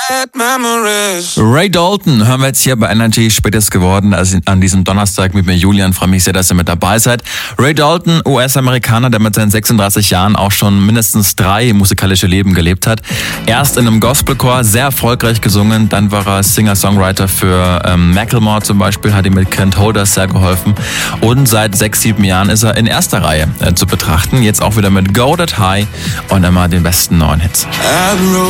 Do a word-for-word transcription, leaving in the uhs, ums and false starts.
Ray Dalton hören wir jetzt hier bei Energy, spät ist geworden, also an diesem Donnerstag mit mir Julian. Freue mich sehr, dass ihr mit dabei seid. Ray Dalton, U S-Amerikaner, der mit seinen sechsunddreißig Jahren auch schon mindestens drei musikalische Leben gelebt hat. Erst in einem Gospelchor, sehr erfolgreich gesungen, dann war er Singer-Songwriter für ähm, Macklemore zum Beispiel, hat ihm mit Kent Holders sehr geholfen und seit sechs, sieben Jahren ist er in erster Reihe äh, zu betrachten. Jetzt auch wieder mit Go That High und immer den besten neuen Hits.